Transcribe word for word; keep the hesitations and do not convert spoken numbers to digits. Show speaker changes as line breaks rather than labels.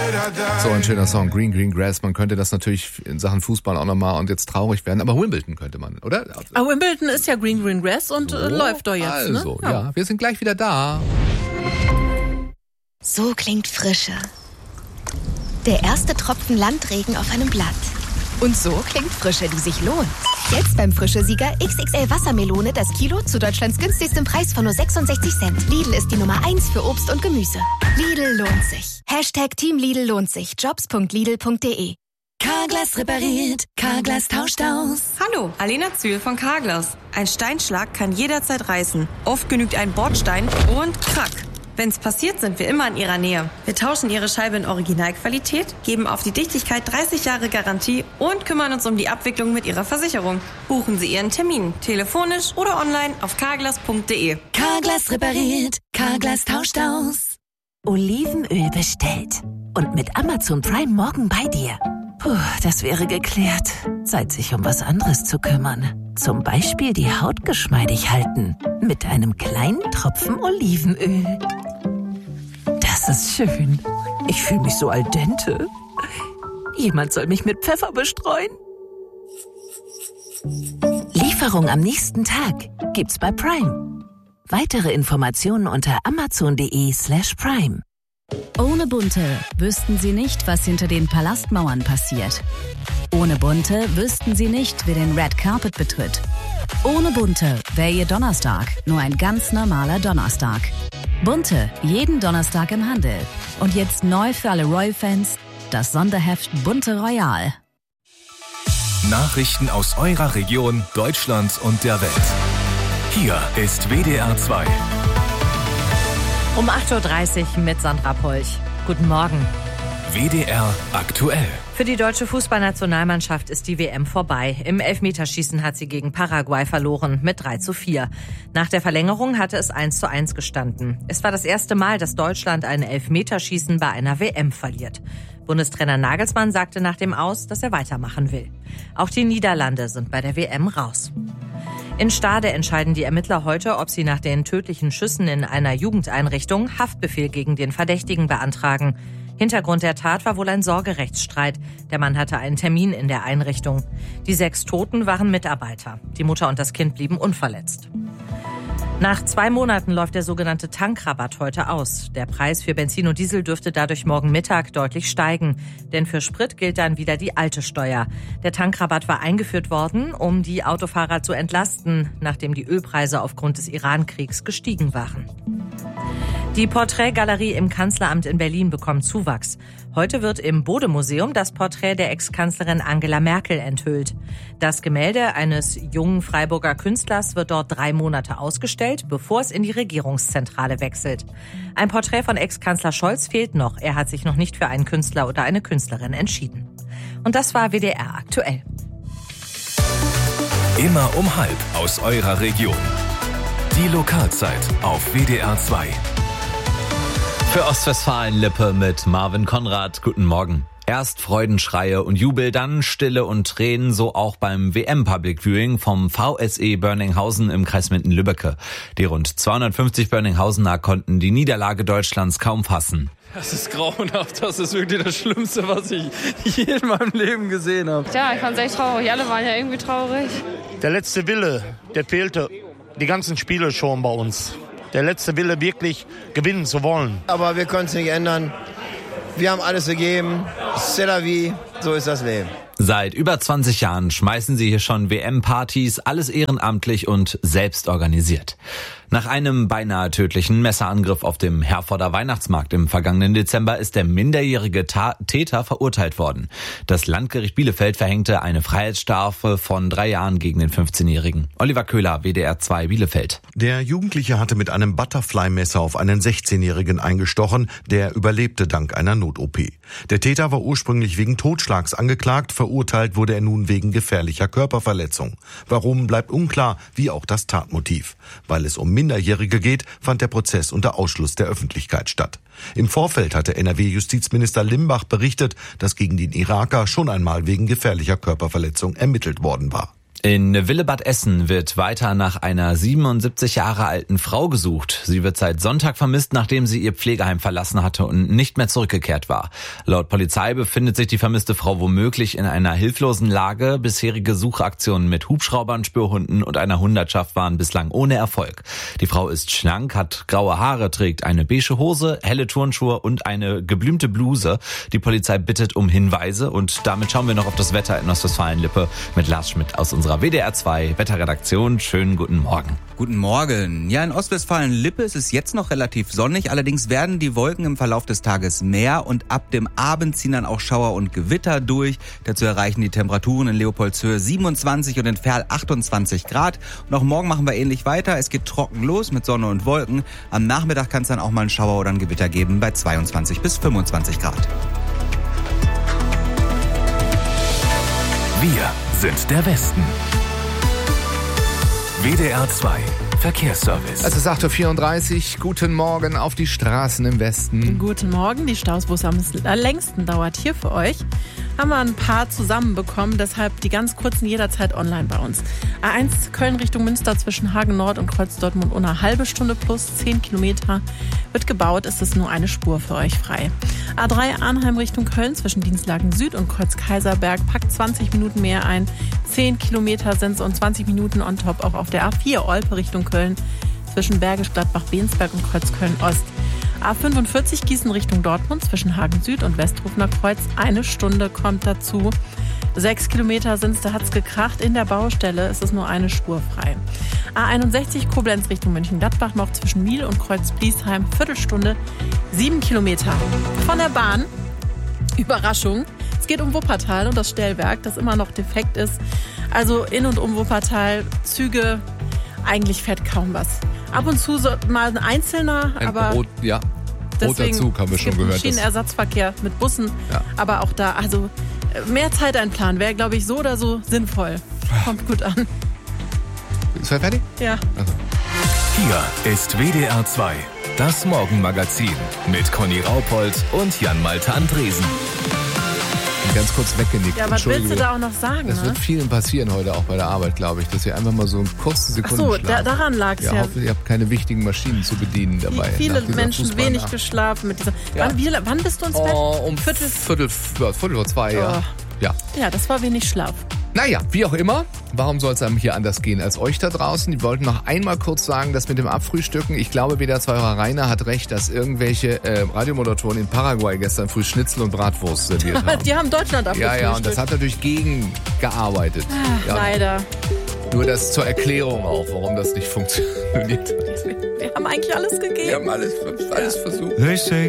So ein schöner Song, Green Green Grass. Man könnte das natürlich in Sachen Fußball auch nochmal und jetzt traurig werden, aber Wimbledon könnte man, oder?
Aber Wimbledon ist ja Green Green Grass und so, äh, läuft doch jetzt,
also,
ne?
ja. ja, wir sind gleich wieder da.
So klingt Frische. Der erste Tropfen Landregen auf einem Blatt. Und so klingt Frische, die sich lohnt. Jetzt beim Frische-Sieger X X L Wassermelone das Kilo zu Deutschlands günstigstem Preis von nur sechsundsechzig Cent. Lidl ist die Nummer eins für Obst und Gemüse. Lidl lohnt sich. Hashtag Team Lidl lohnt sich. Jobs punkt lidl punkt de.
Carglass repariert, Carglass tauscht aus.
Hallo, Alena Zühl von Carglass. Ein Steinschlag kann jederzeit reißen. Oft genügt ein Bordstein und krack. Wenn's passiert, sind wir immer in Ihrer Nähe. Wir tauschen Ihre Scheibe in Originalqualität, geben auf die Dichtigkeit dreißig Jahre Garantie und kümmern uns um die Abwicklung mit Ihrer Versicherung. Buchen Sie Ihren Termin, telefonisch oder online auf carglass punkt de.
Carglass repariert, Carglass tauscht aus. Olivenöl bestellt. Und mit Amazon Prime morgen bei dir. Puh, das wäre geklärt. Zeit, sich um was anderes zu kümmern. Zum Beispiel die Haut geschmeidig halten. Mit einem kleinen Tropfen Olivenöl. Das ist schön. Ich fühle mich so al dente. Jemand soll mich mit Pfeffer bestreuen. Lieferung am nächsten Tag gibt's bei Prime. Weitere Informationen unter amazon.de slash prime.
Ohne Bunte wüssten Sie nicht, was hinter den Palastmauern passiert. Ohne Bunte wüssten Sie nicht, wer den Red Carpet betritt. Ohne Bunte wäre Ihr Donnerstag nur ein ganz normaler Donnerstag. Bunte, jeden Donnerstag im Handel. Und jetzt neu für alle Royal-Fans, das Sonderheft Bunte Royal.
Nachrichten aus eurer Region, Deutschland und der Welt. Hier ist W D R zwei.
Um acht Uhr dreißig mit Sandra Polch. Guten Morgen.
W D R aktuell.
Für die deutsche Fußballnationalmannschaft ist die W M vorbei. Im Elfmeterschießen hat sie gegen Paraguay verloren mit drei zu vier. Nach der Verlängerung hatte es eins zu eins gestanden. Es war das erste Mal, dass Deutschland ein Elfmeterschießen bei einer W M verliert. Bundestrainer Nagelsmann sagte nach dem Aus, dass er weitermachen will. Auch die Niederlande sind bei der W M raus. In Stade entscheiden die Ermittler heute, ob sie nach den tödlichen Schüssen in einer Jugendeinrichtung Haftbefehl gegen den Verdächtigen beantragen. Hintergrund der Tat war wohl ein Sorgerechtsstreit. Der Mann hatte einen Termin in der Einrichtung. Die sechs Toten waren Mitarbeiter. Die Mutter und das Kind blieben unverletzt. Nach zwei Monaten läuft der sogenannte Tankrabatt heute aus. Der Preis für Benzin und Diesel dürfte dadurch morgen Mittag deutlich steigen. Denn für Sprit gilt dann wieder die alte Steuer. Der Tankrabatt war eingeführt worden, um die Autofahrer zu entlasten, nachdem die Ölpreise aufgrund des Iran-Kriegs gestiegen waren. Die Porträtgalerie im Kanzleramt in Berlin bekommt Zuwachs. Heute wird im Bode-Museum das Porträt der Ex-Kanzlerin Angela Merkel enthüllt. Das Gemälde eines jungen Freiburger Künstlers wird dort drei Monate ausgestellt, bevor es in die Regierungszentrale wechselt. Ein Porträt von Ex-Kanzler Scholz fehlt noch. Er hat sich noch nicht für einen Künstler oder eine Künstlerin entschieden. Und das war W D R aktuell.
Immer um halb aus eurer Region. Die Lokalzeit auf W D R zwei.
Für Ostwestfalen-Lippe mit Marvin Konrad. Guten Morgen. Erst Freudenschreie und Jubel, dann Stille und Tränen, so auch beim W M-Public Viewing vom V S E Börninghausen im Kreis Minden-Lübbecke. Die rund zweihundertfünfzig Börninghausener konnten die Niederlage Deutschlands kaum fassen.
Das ist grauenhaft, das ist wirklich das Schlimmste, was ich je in meinem Leben gesehen habe.
Ja, ich fand es echt traurig, alle waren ja irgendwie traurig.
Der letzte Wille, der fehlte die ganzen Spiele schon bei uns. Der letzte Wille, wirklich gewinnen zu wollen.
Aber wir können es nicht ändern. Wir haben alles gegeben. C'est la vie. So ist das Leben.
Seit über zwanzig Jahren schmeißen sie hier schon W M-Partys, alles ehrenamtlich und selbst organisiert. Nach einem beinahe tödlichen Messerangriff auf dem Herforder Weihnachtsmarkt im vergangenen Dezember ist der minderjährige Ta- Täter verurteilt worden. Das Landgericht Bielefeld verhängte eine Freiheitsstrafe von drei Jahren gegen den fünfzehnjährigen. Oliver Köhler, W D R zwei Bielefeld.
Der Jugendliche hatte mit einem Butterfly-Messer auf einen sechzehnjährigen eingestochen, der überlebte dank einer Not-O P. Der Täter war ursprünglich wegen Totschlags angeklagt, verurteilt wurde er nun wegen gefährlicher Körperverletzung. Warum, bleibt unklar, wie auch das Tatmotiv. Weil es um Minderjährige geht, fand der Prozess unter Ausschluss der Öffentlichkeit statt. Im Vorfeld hatte N R W-Justizminister Limbach berichtet, dass gegen den Iraker schon einmal wegen gefährlicher Körperverletzung ermittelt worden war.
In Willebad Essen wird weiter nach einer siebenundsiebzig Jahre alten Frau gesucht. Sie wird seit Sonntag vermisst, nachdem sie ihr Pflegeheim verlassen hatte und nicht mehr zurückgekehrt war. Laut Polizei befindet sich die vermisste Frau womöglich in einer hilflosen Lage. Bisherige Suchaktionen mit Hubschraubern, Spürhunden und einer Hundertschaft waren bislang ohne Erfolg. Die Frau ist schlank, hat graue Haare, trägt eine beige Hose, helle Turnschuhe und eine geblümte Bluse. Die Polizei bittet um Hinweise und damit schauen wir noch auf das Wetter in Ostwestfalen-Lippe mit Lars Schmidt aus unserer W D R zwei Wetterredaktion. Schönen guten Morgen.
Guten Morgen. Ja, in Ostwestfalen-Lippe ist es jetzt noch relativ sonnig. Allerdings werden die Wolken im Verlauf des Tages mehr und ab dem Abend ziehen dann auch Schauer und Gewitter durch. Dazu erreichen die Temperaturen in Leopoldshöhe siebenundzwanzig und in Verl achtundzwanzig Grad. Und auch morgen machen wir ähnlich weiter. Es geht trocken los mit Sonne und Wolken. Am Nachmittag kann es dann auch mal einen Schauer oder ein Gewitter geben bei zweiundzwanzig bis fünfundzwanzig Grad.
Wir sind der Westen. W D R zwei Verkehrsservice.
Es ist acht Uhr vierunddreißig. Guten Morgen auf die Straßen im Westen.
Guten Morgen. Die Staus, wo es am längsten dauert hier für euch, haben wir ein paar zusammenbekommen. Deshalb die ganz kurzen jederzeit online bei uns. A eins Köln Richtung Münster zwischen Hagen Nord und Kreuz Dortmund eine halbe Stunde plus zehn Kilometer. Wird gebaut, ist es nur eine Spur für euch frei. A drei Arnheim Richtung Köln zwischen Dienstlaken Süd und Kreuz Kaiserberg packt zwanzig Minuten mehr ein. zehn Kilometer sind es und zwanzig Minuten on top auch auf der A vier Olpe Richtung Köln zwischen Bergisch Gladbach Bensberg und Kreuz Köln Ost. A fünfundvierzig Gießen Richtung Dortmund zwischen Hagen Süd und Westrufener Kreuz. Eine Stunde kommt dazu. Sechs Kilometer sind es, da hat es gekracht. In der Baustelle ist es nur eine Spur frei. A einundsechzig Koblenz Richtung Mönchengladbach noch zwischen Miel und Kreuz Bliesheim. Viertelstunde, sieben Kilometer. Von der Bahn, Überraschung, es geht um Wuppertal und das Stellwerk, das immer noch defekt ist. Also in und um Wuppertal, Züge, eigentlich fährt kaum was. Ab und zu so mal ein einzelner,
ein
aber
Rot, ja. Roter Zug haben wir schon gehört.
Schienenersatzverkehr mit Bussen, ja. Aber auch da, also mehr Zeit einplanen wäre, glaube ich, so oder so sinnvoll. Kommt gut an.
Ist er fertig?
Ja.
Also.
Hier ist W D R zwei, das Morgenmagazin mit Conny Raupold und Jan-Malte Andresen.
Ganz kurz weggenickt.
Ja, was willst du da auch noch sagen?
Das
ne?
wird vielen passieren heute auch bei der Arbeit, glaube ich, dass ihr einfach mal so einen kurzen Sekunden
Ach so, da, daran lag es
ja.
ja.
Ich hoffe, ihr habt keine wichtigen Maschinen zu bedienen dabei.
Viele Menschen wenig nach. geschlafen mit dieser. Ja. Wann, wie, wann bist du ins Bett?
Oh, um Viertel, Viertel, Viertel vor zwei, oh. ja. ja.
Ja, das war wenig Schlaf.
Naja, wie auch immer, warum soll es einem hier anders gehen als euch da draußen? Die wollten noch einmal kurz sagen, dass mit dem Abfrühstücken, ich glaube, W D R zwei-Hörer Rainer hat recht, dass irgendwelche äh, Radiomoderatoren in Paraguay gestern früh Schnitzel und Bratwurst serviert haben.
Die haben Deutschland abgefrühstückt.
Ja, ja, und das hat natürlich gegen gearbeitet.
Ach,
ja.
Leider.
Nur das zur Erklärung auch, warum das nicht funktioniert hat.
Wir haben eigentlich alles gegeben.
Wir haben alles, alles versucht.
Richtig.